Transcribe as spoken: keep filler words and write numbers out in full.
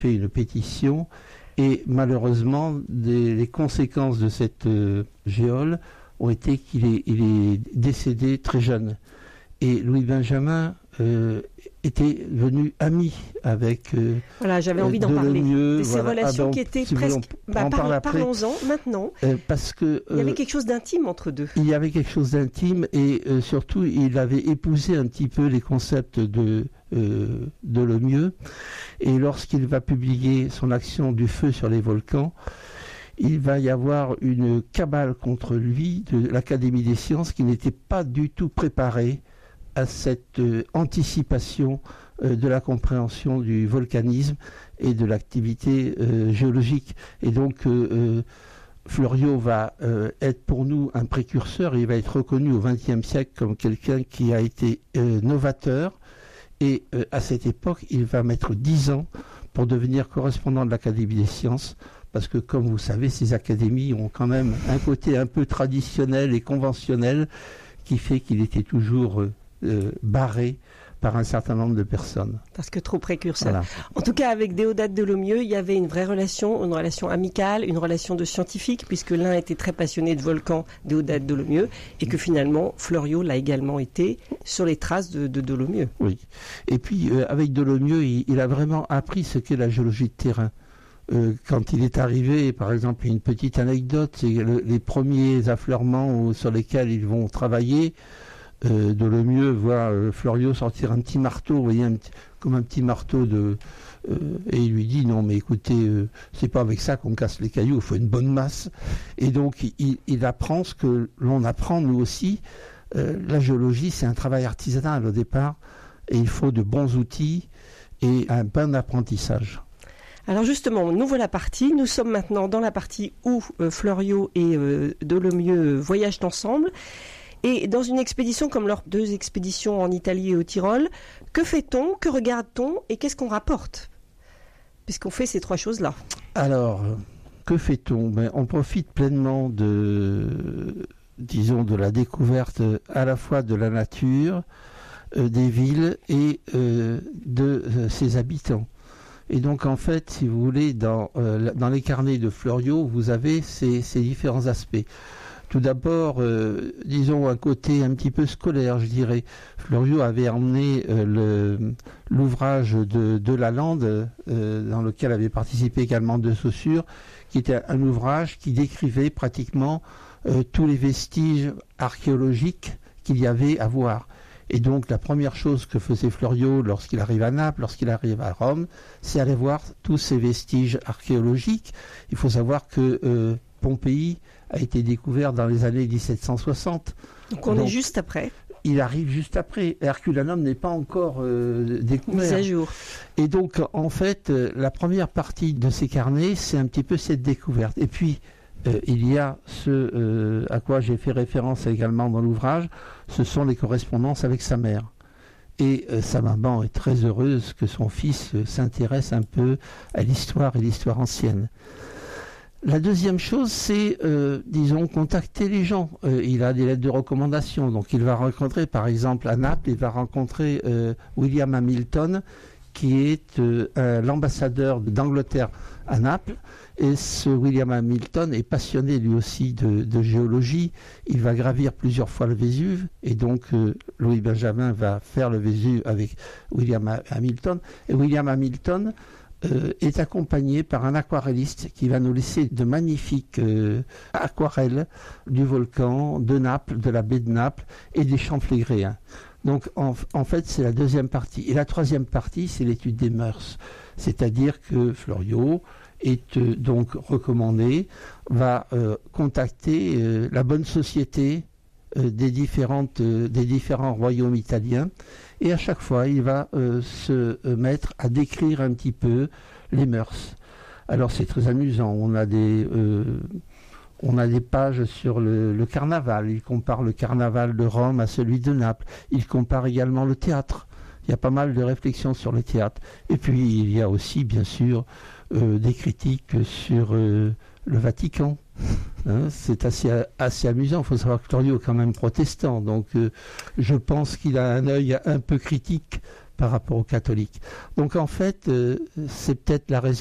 fait une pétition et malheureusement des, les conséquences de cette euh, géole ont été qu'il est, il est décédé très jeune. Et Louis Benjamin euh, était devenu ami avec euh, voilà, j'avais envie d'en parler. Mieux, de ces voilà. relations ah ben, qui étaient si presque... Bah, par, parlons-en maintenant. Euh, parce que, euh, il y avait quelque chose d'intime entre deux. Il y avait quelque chose d'intime et euh, surtout il avait épousé un petit peu les concepts de, euh, de Lemieux. Et lorsqu'il va publier son action du feu sur les volcans, il va y avoir une cabale contre lui de l'Académie des sciences qui n'était pas du tout préparée à cette euh, anticipation euh, de la compréhension du volcanisme et de l'activité euh, géologique. Et donc euh, euh, Fleuriot va euh, être pour nous un précurseur et il va être reconnu au vingtième siècle comme quelqu'un qui a été euh, novateur. Et euh, à cette époque, il va mettre dix ans pour devenir correspondant de l'Académie des sciences. Parce que, comme vous savez, ces académies ont quand même un côté un peu traditionnel et conventionnel qui fait qu'il était toujours euh, barré par un certain nombre de personnes. Parce que trop précurseur. Voilà. En tout cas, avec Déodat de Lemieux, il y avait une vraie relation, une relation amicale, une relation de scientifique, puisque l'un était très passionné de volcans, Déodat de Lemieux, et que finalement, Fleuriot l'a également été sur les traces de, de Dolomieu. Oui. Et puis, euh, avec Dolomieu, il, il a vraiment appris ce qu'est la géologie de terrain. Euh, quand il est arrivé, par exemple, une petite anecdote, c'est le, les premiers affleurements où, sur lesquels ils vont travailler. Euh, Dolomieux voit euh, Fleuriot sortir un petit marteau, vous voyez, un petit, comme un petit marteau de, euh, et il lui dit non mais écoutez, euh, c'est pas avec ça qu'on casse les cailloux, il faut une bonne masse. Et donc il, il apprend ce que l'on apprend nous aussi. Euh, la géologie, c'est un travail artisanal au départ, et il faut de bons outils et un bon apprentissage. Alors justement, nous voilà partis. Nous sommes maintenant dans la partie où euh, Fleuriot et euh, Dolomieux voyagent ensemble. Et dans une expédition comme leurs deux expéditions en Italie et au Tyrol, que fait-on, que regarde-t-on et qu'est-ce qu'on rapporte ? Puisqu'on fait ces trois choses-là. Alors, que fait-on ? Ben, on profite pleinement de, disons, de la découverte à la fois de la nature, euh, des villes et euh, de euh, ses habitants. Et donc, en fait, si vous voulez, dans, euh, dans les carnets de Fleuriot, vous avez ces, ces différents aspects. Tout d'abord, euh, disons, un côté un petit peu scolaire, je dirais. Fleuriot avait emmené euh, le, l'ouvrage de, de Lalande, euh, dans lequel avait participé également de Saussure, qui était un ouvrage qui décrivait pratiquement euh, tous les vestiges archéologiques qu'il y avait à voir. Et donc, la première chose que faisait Fleuriot lorsqu'il arrive à Naples, lorsqu'il arrive à Rome, c'est aller voir tous ces vestiges archéologiques. Il faut savoir que euh, Pompéi a été découvert dans les années dix-sept cent soixante. Donc on Donc, est juste après. Il arrive juste après. Herculanum n'est pas encore euh, découvert. Mise à jour. Et donc, en fait, euh, la première partie de ces carnets, c'est un petit peu cette découverte. Et puis, euh, il y a ce euh, à quoi j'ai fait référence également dans l'ouvrage, ce sont les correspondances avec sa mère. Et euh, sa maman est très heureuse que son fils euh, s'intéresse un peu à l'histoire et l'histoire ancienne. La deuxième chose, c'est, euh, disons, contacter les gens. Euh, il a des lettres de recommandation. Donc, il va rencontrer, par exemple, à Naples, il va rencontrer euh, William Hamilton, qui est euh, euh, l'ambassadeur d'Angleterre à Naples. Et ce William Hamilton est passionné, lui aussi, de, de géologie. Il va gravir plusieurs fois le Vésuve. Et donc, euh, Louis Benjamin va faire le Vésuve avec William Hamilton. Et William Hamilton Euh, est accompagné par un aquarelliste qui va nous laisser de magnifiques euh, aquarelles du volcan, de Naples, de la baie de Naples et des champs flégréens. Donc en, en fait c'est la deuxième partie. Et la troisième partie c'est l'étude des mœurs. C'est-à-dire que Fleuriot est euh, donc recommandé, va euh, contacter euh, la bonne société euh, des, différentes, euh, des différents royaumes italiens. Et à chaque fois, il va euh, se euh, mettre à décrire un petit peu les mœurs. Alors c'est très amusant. On a des, euh, on a des pages sur le, le carnaval. Il compare le carnaval de Rome à celui de Naples. Il compare également le théâtre. Il y a pas mal de réflexions sur le théâtre. Et puis il y a aussi, bien sûr, euh, des critiques sur euh, le Vatican. Hein, c'est assez, assez amusant. Il faut savoir que Fleuriot est quand même protestant, donc euh, je pense qu'il a un œil un peu critique par rapport aux catholiques. Donc en fait, euh, c'est peut-être la raison